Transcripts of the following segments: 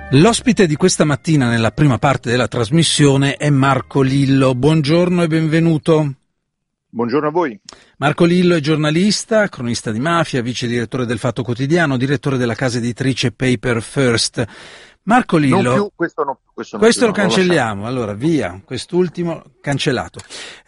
L'ospite di questa mattina nella prima parte della trasmissione è Marco Lillo. Buongiorno e benvenuto. Buongiorno a voi. Marco Lillo è giornalista, cronista di mafia, vice direttore del Fatto Quotidiano, direttore della casa editrice Paper First. Marco Lillo, non più, questo lo cancelliamo, allora via, quest'ultimo cancellato.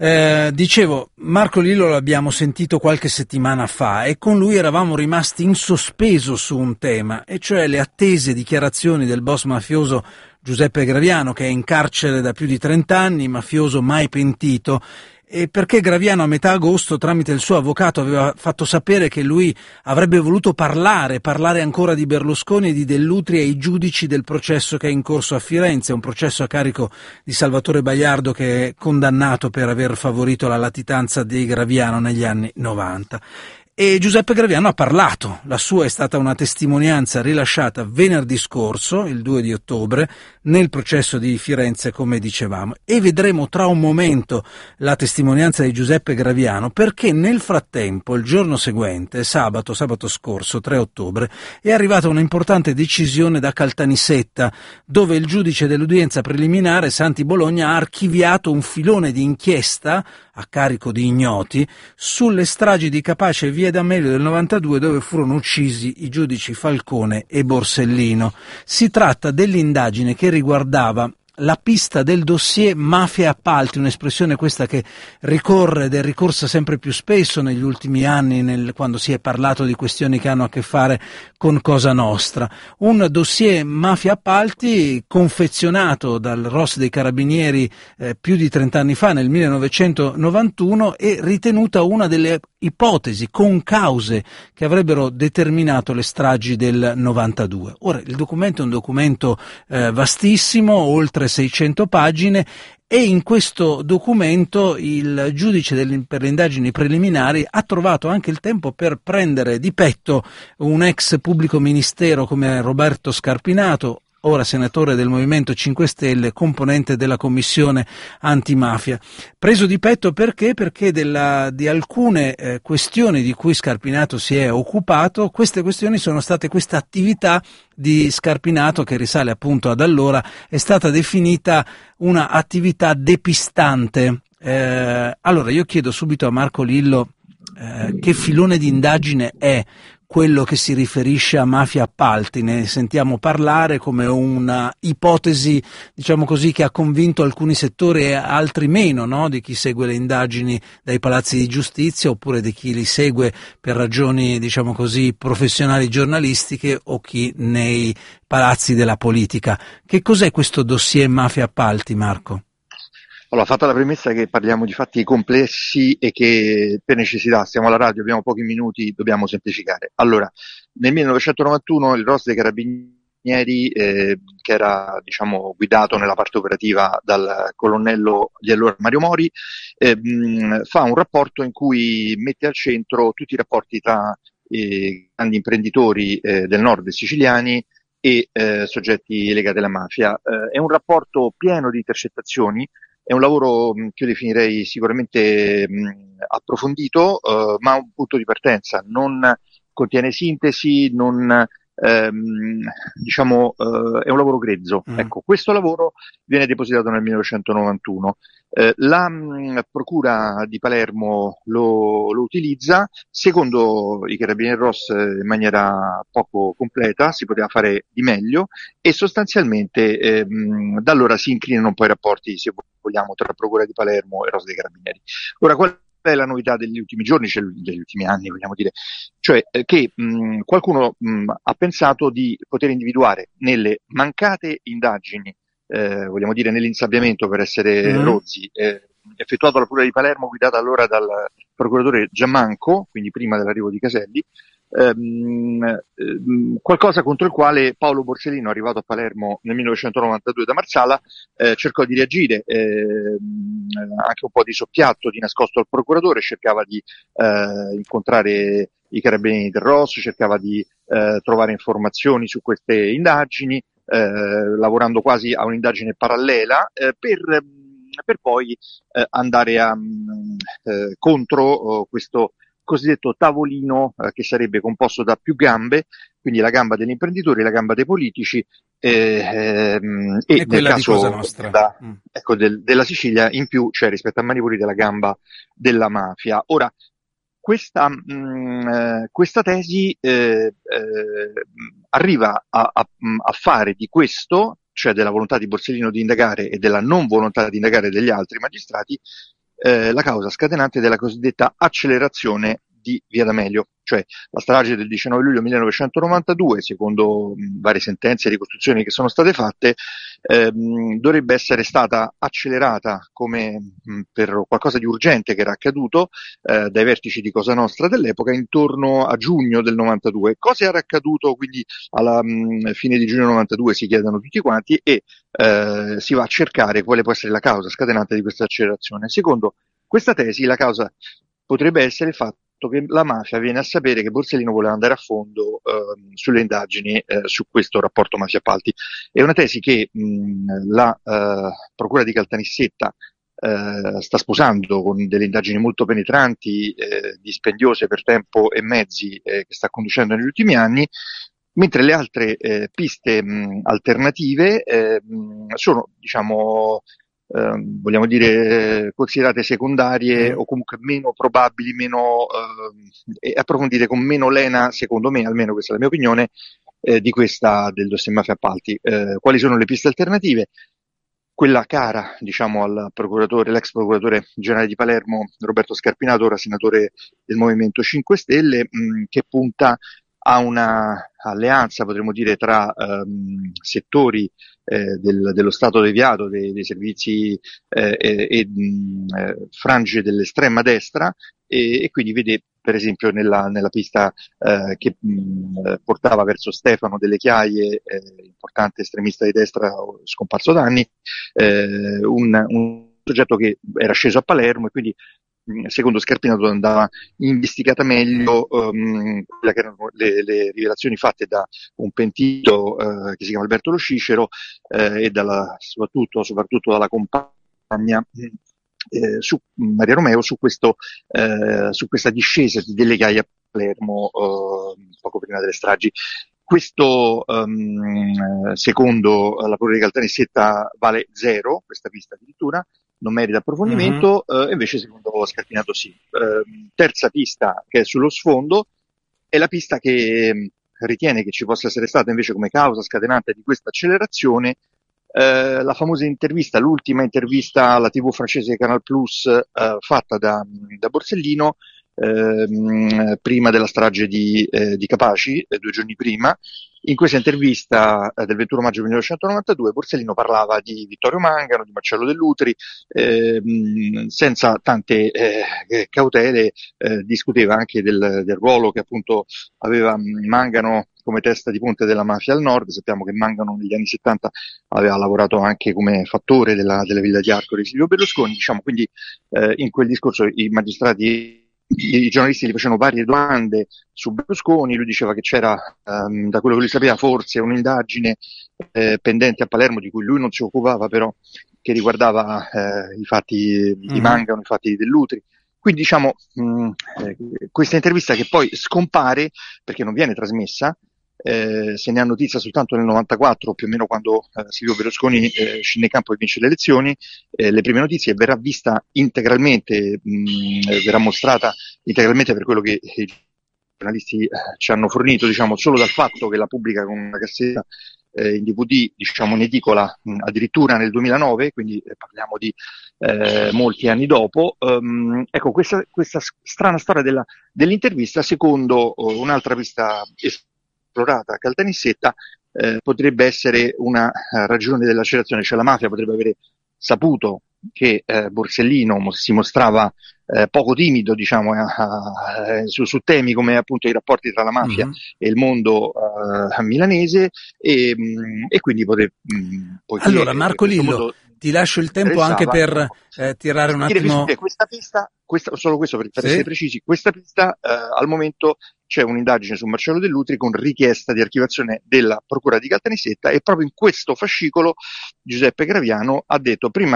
Dicevo, Marco Lillo l'abbiamo sentito qualche settimana fa e con lui eravamo rimasti in sospeso su un tema, e cioè le attese dichiarazioni del boss mafioso Giuseppe Graviano, che è in carcere da più di 30 anni, mafioso mai pentito, e perché Graviano a metà agosto tramite il suo avvocato aveva fatto sapere che lui avrebbe voluto parlare ancora di Berlusconi e di Dell'Utri ai giudici del processo che è in corso a Firenze, un processo a carico di Salvatore Baiardo, che è condannato per aver favorito la latitanza di Graviano negli anni 90. E Giuseppe Graviano ha parlato, la sua è stata una testimonianza rilasciata venerdì scorso, il 2 di ottobre, nel processo di Firenze, come dicevamo, e vedremo tra un momento la testimonianza di Giuseppe Graviano, perché nel frattempo, il giorno seguente, sabato scorso, 3 ottobre, è arrivata un'importante decisione da Caltanissetta, dove il giudice dell'udienza preliminare, Santi Bologna, ha archiviato un filone di inchiesta a carico di ignoti sulle stragi di Capace e Via D'Amelio del 92, dove furono uccisi i giudici Falcone e Borsellino. Si tratta dell'indagine che riguardava la pista del dossier mafia e appalti, un'espressione questa che ricorre ed è ricorsa sempre più spesso negli ultimi anni quando si è parlato di questioni che hanno a che fare con Cosa Nostra. Un dossier mafia e appalti confezionato dal ROS dei Carabinieri più di 30 anni fa, nel 1991, e ritenuta una delle ipotesi concause che avrebbero determinato le stragi del 92. Ora, il documento è un documento vastissimo, oltre 600 pagine, e in questo documento il giudice per le indagini preliminari ha trovato anche il tempo per prendere di petto un ex pubblico ministero come Roberto Scarpinato, ora senatore del Movimento 5 Stelle, componente della commissione antimafia. Preso di petto perché? Perché di alcune questioni di cui Scarpinato si è occupato, queste questioni sono state, questa attività di Scarpinato, che risale appunto ad allora, è stata definita una attività depistante. Allora io chiedo subito a Marco Lillo che filone di indagine è quello che si riferisce a mafia appalti. Ne sentiamo parlare come una ipotesi, diciamo così, che ha convinto alcuni settori e altri meno, no? Di chi segue le indagini dai palazzi di giustizia, oppure di chi li segue per ragioni, diciamo così, professionali giornalistiche, o chi nei palazzi della politica. Che cos'è questo dossier mafia appalti, Marco? Allora, fatta la premessa che parliamo di fatti complessi e che per necessità, stiamo alla radio, abbiamo pochi minuti, dobbiamo semplificare. Allora, nel 1991 il ROS dei Carabinieri, che era guidato nella parte operativa dal colonnello di allora Mario Mori, fa un rapporto in cui mette al centro tutti i rapporti tra grandi imprenditori del nord siciliani e soggetti legati alla mafia. È un rapporto pieno di intercettazioni. È un lavoro che io definirei sicuramente approfondito, ma un punto di partenza, non contiene sintesi, è un lavoro grezzo. Ecco, questo lavoro viene depositato nel 1991. La Procura di Palermo lo utilizza, secondo i Carabinieri Ross in maniera poco completa, si poteva fare di meglio, e sostanzialmente da allora si inclinano un po' i rapporti, se vogliamo, tra Procura di Palermo e Ross dei Carabinieri. Ora, qual è la novità degli ultimi giorni, cioè degli ultimi anni, vogliamo dire? Cioè che qualcuno ha pensato di poter individuare nelle mancate indagini, vogliamo dire nell'insabbiamento, per essere rozzi, effettuato dalla Procura di Palermo, guidata allora dal procuratore Giammanco, quindi prima dell'arrivo di Caselli, qualcosa contro il quale Paolo Borsellino, arrivato a Palermo nel 1992 da Marsala, cercò di reagire, anche un po' di soppiatto, di nascosto al procuratore, cercava di incontrare i carabinieri del ROS, cercava di trovare informazioni su queste indagini, lavorando quasi a un'indagine parallela, per poi andare contro questo cosiddetto tavolino che sarebbe composto da più gambe, quindi la gamba degli imprenditori, la gamba dei politici e nel caso della Sicilia in più c'è rispetto a Mani Pulite la gamba della mafia. Ora, questa tesi arriva a fare di questo, cioè della volontà di Borsellino di indagare e della non volontà di indagare degli altri magistrati, la causa scatenante della cosiddetta accelerazione di Via D'Amelio, cioè la strage del 19 luglio 1992, secondo varie sentenze e ricostruzioni che sono state fatte, dovrebbe essere stata accelerata come per qualcosa di urgente che era accaduto dai vertici di Cosa Nostra dell'epoca intorno a giugno del 92. Cosa era accaduto quindi alla fine di giugno 92 si chiedono tutti quanti e si va a cercare quale può essere la causa scatenante di questa accelerazione. Secondo questa tesi la causa potrebbe essere il fatto che la mafia viene a sapere che Borsellino voleva andare a fondo sulle indagini su questo rapporto mafia-appalti. È una tesi che la procura di Caltanissetta sta sposando con delle indagini molto penetranti, dispendiose per tempo e mezzi che sta conducendo negli ultimi anni, mentre le altre piste alternative sono, diciamo, vogliamo dire considerate secondarie o comunque meno probabili, meno approfondite, con meno lena, secondo me, almeno questa è la mia opinione, di questa del dossier mafia appalti. Quali sono le piste alternative? Quella cara, diciamo, al procuratore, l'ex procuratore generale di Palermo, Roberto Scarpinato, ora senatore del Movimento 5 Stelle, che punta a una alleanza, potremmo dire, tra settori dello Stato deviato, dei servizi e frange dell'estrema destra e quindi vede per esempio nella pista che portava verso Stefano Delle Chiaie, importante estremista di destra scomparso da anni, un soggetto che era sceso a Palermo e quindi secondo Scarpinato andava investigata meglio quelle che erano le rivelazioni fatte da un pentito che si chiama Alberto Lo Cicero e soprattutto dalla compagna su Maria Romeo su questa discesa di Delle Chiaie a Palermo poco prima delle stragi. Questo secondo la procura di Caltanissetta vale 0, questa pista addirittura, non merita approfondimento, invece secondo Scarpinato sì. Terza pista che è sullo sfondo è la pista che ritiene che ci possa essere stata invece come causa scatenante di questa accelerazione la famosa intervista, l'ultima intervista alla TV francese Canal Plus fatta da Borsellino prima della strage di Capaci, 2 giorni prima. In questa intervista del 21 maggio 1992 Borsellino parlava di Vittorio Mangano, di Marcello Dell'Utri, senza tante cautele, discuteva anche del ruolo che appunto aveva Mangano come testa di ponte della mafia al nord. Sappiamo che Mangano negli anni 70 aveva lavorato anche come fattore della Villa di Arcori di Silvio Berlusconi, diciamo, quindi in quel discorso i giornalisti gli facevano varie domande su Berlusconi, lui diceva che c'era, da quello che lui sapeva, forse un'indagine pendente a Palermo di cui lui non si occupava, però che riguardava i fatti di Mangano, i fatti di Dell'Utri. Quindi diciamo questa intervista che poi scompare perché non viene trasmessa, se ne ha notizia soltanto nel 94, più o meno quando Silvio Berlusconi scende in campo e vince le elezioni, le prime notizie, verrà vista integralmente, verrà mostrata integralmente per quello che i giornalisti ci hanno fornito, diciamo, solo dal fatto che la pubblica con una cassetta in DVD, diciamo in edicola, addirittura nel 2009, quindi parliamo di molti anni dopo. Ecco, questa strana storia dell'intervista, secondo un'altra pista esplorata a Caltanissetta, potrebbe essere una ragione dell'accelerazione, cioè la mafia potrebbe avere saputo che Borsellino si mostrava poco timido, diciamo, su temi come appunto i rapporti tra la mafia e il mondo milanese e quindi allora Marco Lillo, ti lascio il tempo anche per tirare un attimo questa pista, solo questo per essere precisi, questa pista al momento c'è un'indagine su Marcello Dell'Utri con richiesta di archiviazione della procura di Caltanissetta e proprio in questo fascicolo Giuseppe Graviano ha detto prima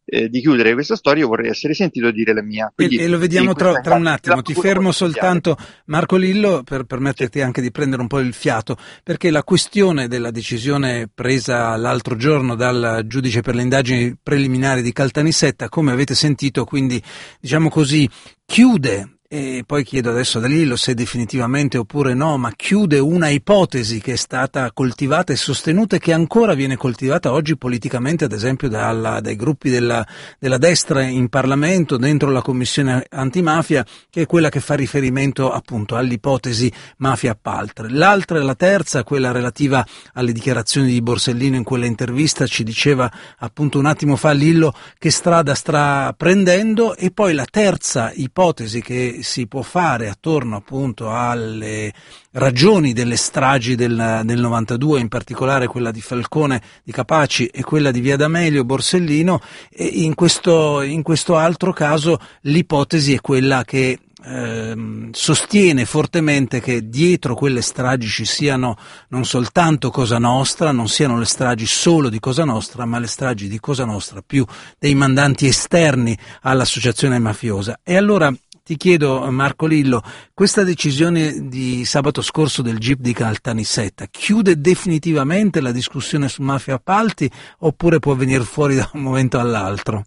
di chiudere questa storia, io vorrei essere sentito dire la mia. Quindi, e lo vediamo tra un attimo, ti fermo soltanto, Marco Lillo, per permetterti anche di prendere un po' il fiato, perché la questione della decisione presa l'altro giorno dal giudice per le indagini preliminari di Caltanissetta, come avete sentito, quindi diciamo così, chiude. E poi chiedo adesso a Lillo se definitivamente oppure no, ma chiude una ipotesi che è stata coltivata e sostenuta e che ancora viene coltivata oggi politicamente, ad esempio dai gruppi della destra in Parlamento, dentro la Commissione antimafia, che è quella che fa riferimento appunto all'ipotesi mafia-appalti. L'altra, la terza, quella relativa alle dichiarazioni di Borsellino in quella intervista, ci diceva appunto un attimo fa Lillo che strada sta prendendo, e poi la terza ipotesi che si può fare attorno appunto alle ragioni delle stragi del 92, in particolare quella di Falcone, di Capaci e quella di Via D'Amelio, Borsellino, e in questo altro caso l'ipotesi è quella che sostiene fortemente che dietro quelle stragi ci siano non soltanto Cosa Nostra, non siano le stragi solo di Cosa Nostra, ma le stragi di Cosa Nostra più dei mandanti esterni all'associazione mafiosa. E allora ti chiedo, Marco Lillo, questa decisione di sabato scorso del GIP di Caltanissetta chiude definitivamente la discussione su mafia appalti oppure può venire fuori da un momento all'altro?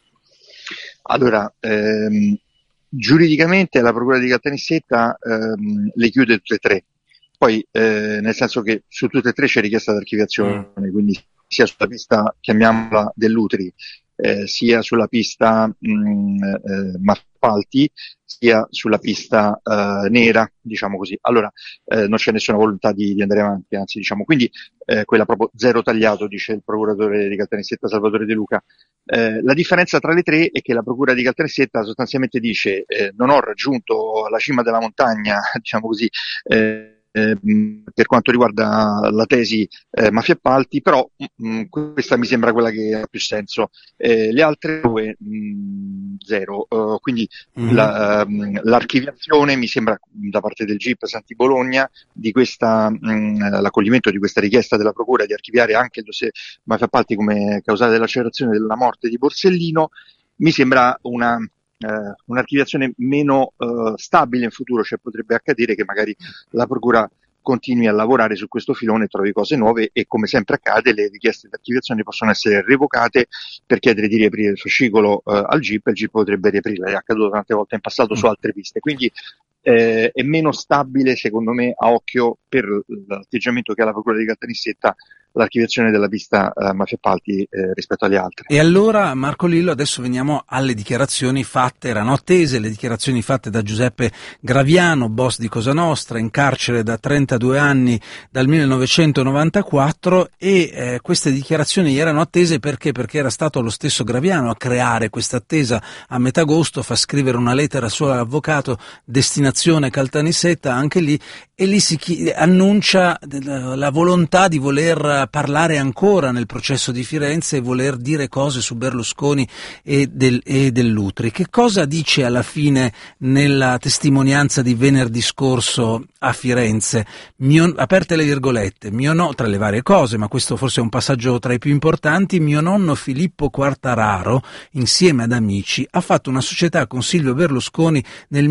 Allora, giuridicamente la Procura di Caltanissetta le chiude tutte e tre, poi nel senso che su tutte e tre c'è richiesta di archiviazione, quindi sia sulla pista, chiamiamola, dell'Utri, sia sulla pista Mappalti, sia sulla pista nera, diciamo così. Allora non c'è nessuna volontà di andare avanti, anzi, diciamo, quindi quella proprio zero tagliato, dice il procuratore di Caltanissetta Salvatore De Luca. La differenza tra le tre è che la Procura di Caltanissetta sostanzialmente dice non ho raggiunto la cima della montagna, diciamo così, per quanto riguarda la tesi mafia appalti, però questa mi sembra quella che ha più senso. Le altre due zero, quindi l'archiviazione mi sembra da parte del GIP Santi Bologna di l'accoglimento di questa richiesta della Procura di archiviare anche il dossier mafia appalti come causale dell'accelerazione della morte di Borsellino mi sembra un'archiviazione meno stabile in futuro, cioè potrebbe accadere che magari la Procura continui a lavorare su questo filone e trovi cose nuove, e come sempre accade le richieste di archiviazione possono essere revocate per chiedere di riaprire il fascicolo al GIP, e il GIP potrebbe riaprirla, è accaduto tante volte in passato su altre piste, quindi è meno stabile secondo me a occhio per l'atteggiamento che ha la Procura di Caltanissetta l'archiviazione della pista mafia appalti rispetto alle altre. E allora, Marco Lillo, adesso veniamo alle dichiarazioni fatte, erano attese le dichiarazioni fatte da Giuseppe Graviano, boss di Cosa Nostra, in carcere da 32 anni dal 1994, e queste dichiarazioni erano attese perché era stato lo stesso Graviano a creare questa attesa a metà agosto, fa scrivere una lettera al suo avvocato, destinazione Caltanissetta, anche lì, e lì si annuncia la volontà di voler parlare ancora nel processo di Firenze e voler dire cose su Berlusconi e dell'Utri. Che cosa dice alla fine nella testimonianza di venerdì scorso a Firenze? Aperte le virgolette, tra le varie cose, ma questo forse è un passaggio tra i più importanti, mio nonno Filippo Quartararo, insieme ad amici, ha fatto una società con Silvio Berlusconi nel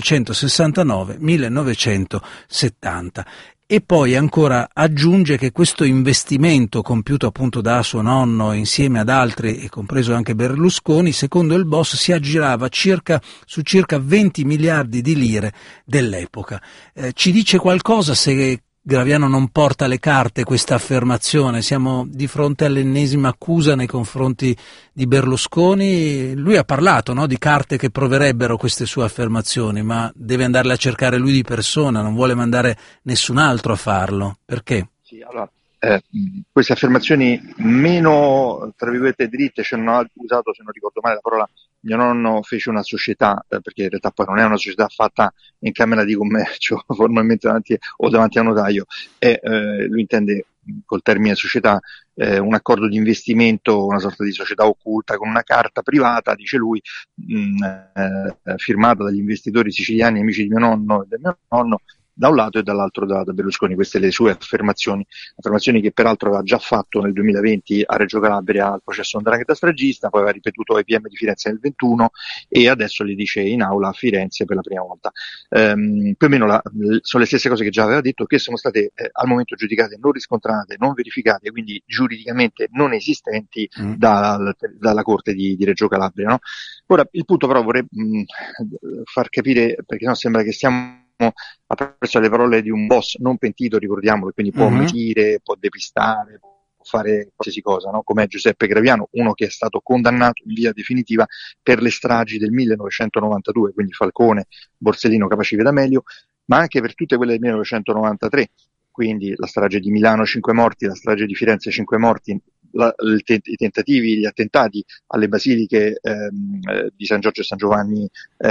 1969-1970. E poi ancora aggiunge che questo investimento compiuto appunto da suo nonno insieme ad altri, e compreso anche Berlusconi, secondo il boss si aggirava su circa 20 miliardi di lire dell'epoca. Ci dice qualcosa se Graviano non porta le carte questa affermazione? Siamo di fronte all'ennesima accusa nei confronti di Berlusconi. Lui ha parlato, no, di carte che proverebbero queste sue affermazioni, ma deve andarle a cercare lui di persona, non vuole mandare nessun altro a farlo. Perché? Sì, allora, queste affermazioni meno, tra virgolette, dritte, cioè non ha usato, se non ricordo male la parola, mio nonno fece una società, perché in realtà poi non è una società fatta in camera di commercio formalmente davanti a un notaio, lui intende col termine società un accordo di investimento, una sorta di società occulta con una carta privata, dice lui, firmata dagli investitori siciliani amici di mio nonno e del mio nonno, da un lato e dall'altro da Berlusconi. Queste le sue affermazioni che peraltro aveva già fatto nel 2020 a Reggio Calabria al processo 'ndrangheta stragista, poi aveva ripetuto ai PM di Firenze nel 21 e adesso li dice in aula a Firenze per la prima volta. Più o meno sono le stesse cose che già aveva detto, che sono state al momento giudicate non riscontrate, non verificate, quindi giuridicamente non esistenti dalla Corte di Reggio Calabria, no? Ora, il punto però vorrei far capire, perché sennò sembra che stiamo attraverso le parole di un boss non pentito, ricordiamolo, quindi può mentire, può depistare, può fare qualsiasi cosa, no? Come Giuseppe Graviano, uno che è stato condannato in via definitiva per le stragi del 1992, quindi Falcone, Borsellino, Capaci, D'Amelio, ma anche per tutte quelle del 1993, quindi la strage di Milano 5 morti, la strage di Firenze 5 morti, i tentativi, gli attentati alle basiliche di San Giorgio e San Giovanni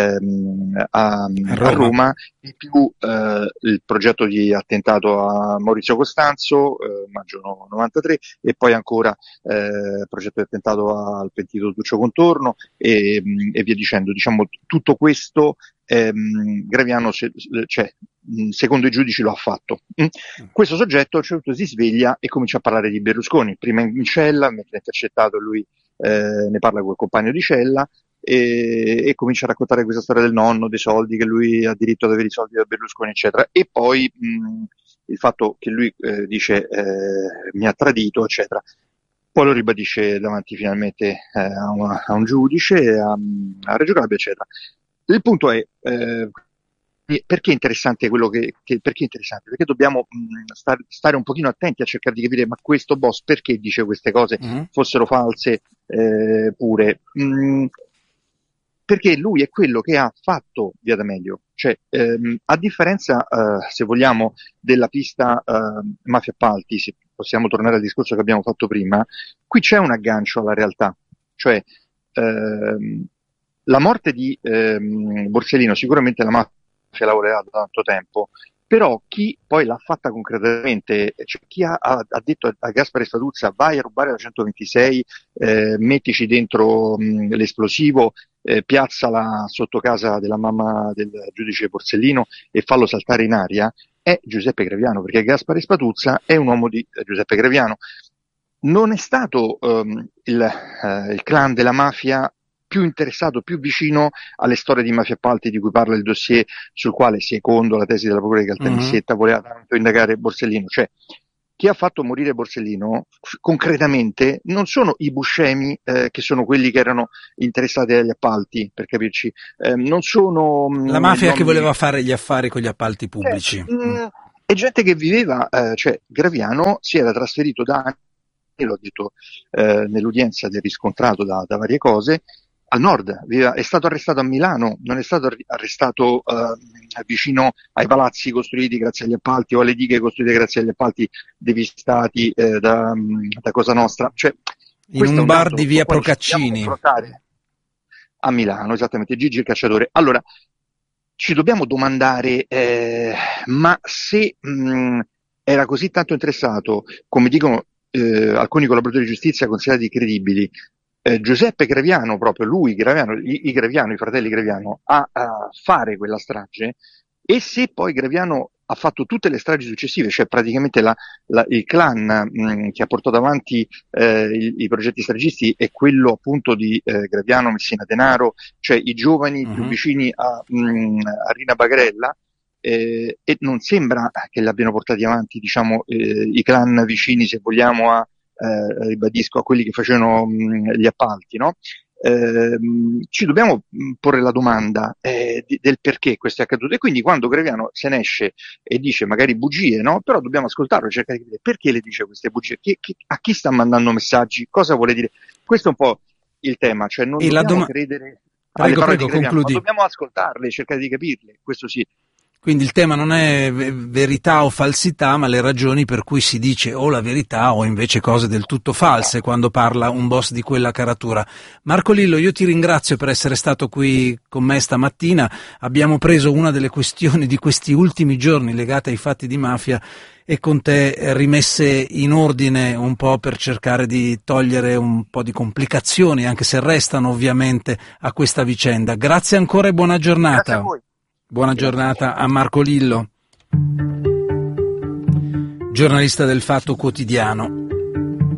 a Roma, in più il progetto di attentato a Maurizio Costanzo, maggio 93, e poi ancora il progetto di attentato al pentito Duccio Contorno e via dicendo. Diciamo, tutto questo Graviano, secondo i giudici, lo ha fatto. Questo soggetto a un certo punto si sveglia e comincia a parlare di Berlusconi, prima in cella, mentre è intercettato lui ne parla col compagno di cella e comincia a raccontare questa storia del nonno, dei soldi, che lui ha diritto ad avere i soldi da Berlusconi, eccetera, e poi il fatto che lui dice mi ha tradito, eccetera. Poi lo ribadisce davanti finalmente a un giudice, a Reggio Calabria, eccetera. Il punto è perché è interessante perché è interessante? Perché dobbiamo stare un pochino attenti a cercare di capire, ma questo boss perché dice queste cose, fossero false pure. Perché lui è quello che ha fatto Via D'Amelio, cioè a differenza, se vogliamo, della pista mafia appalti, se possiamo tornare al discorso che abbiamo fatto prima, qui c'è un aggancio alla realtà, cioè la morte di Borsellino sicuramente la mafia l'ha lavorato da tanto tempo, però chi poi l'ha fatta concretamente, cioè chi ha detto a Gaspare Spaduzza vai a rubare la 126, mettici dentro l'esplosivo, piazzala sotto casa della mamma del giudice Borsellino e fallo saltare in aria, è Giuseppe Graviano, perché Gaspare Spaduzza è un uomo di Giuseppe Graviano. Non è stato il clan della mafia più interessato, più vicino alle storie di mafia appalti di cui parla il dossier, sul quale, secondo la tesi della procura di Caltanissetta, voleva tanto indagare Borsellino. Cioè, chi ha fatto morire Borsellino concretamente non sono i buscemi che sono quelli che erano interessati agli appalti, per capirci, non sono la mafia che voleva fare gli affari con gli appalti pubblici. È gente che viveva, cioè Graviano si era trasferito da anni, l'ho detto nell'udienza del riscontrato da varie cose, al nord, è stato arrestato a Milano, non è stato arrestato vicino ai palazzi costruiti grazie agli appalti o alle dighe costruite grazie agli appalti devastati da Cosa Nostra. Cioè, in un bar di via Procaccini a Milano, esattamente, Gigi il cacciatore. Allora, ci dobbiamo domandare, ma se era così tanto interessato, come dicono alcuni collaboratori di giustizia considerati credibili, Giuseppe Graviano, proprio lui, i fratelli Graviano, a fare quella strage, e se poi Graviano ha fatto tutte le stragi successive, cioè praticamente il clan che ha portato avanti i progetti stragisti è quello appunto di Graviano, Messina Denaro, cioè i giovani più vicini a Rina Bagarella, e non sembra che li abbiano portati avanti, diciamo, i clan vicini, se vogliamo, ribadisco, a quelli che facevano gli appalti, no? Ci dobbiamo porre la domanda del perché questo è accaduto, e quindi quando Graviano se ne esce e dice magari bugie, no? Però dobbiamo ascoltarlo e cercare di capire perché le dice queste bugie, a chi sta mandando messaggi, cosa vuole dire. Questo è un po' il tema, cioè non dobbiamo credere alle parole di Graviano, ma dobbiamo ascoltarle e cercare di capirle, questo sì. Quindi il tema non è verità o falsità, ma le ragioni per cui si dice o la verità o invece cose del tutto false quando parla un boss di quella caratura. Marco Lillo, io ti ringrazio per essere stato qui con me stamattina. Abbiamo preso una delle questioni di questi ultimi giorni legate ai fatti di mafia e con te rimesse in ordine un po' per cercare di togliere un po' di complicazioni, anche se restano ovviamente, a questa vicenda. Grazie ancora e buona giornata. Grazie a voi. Buona giornata a Marco Lillo. Giornalista del Fatto Quotidiano.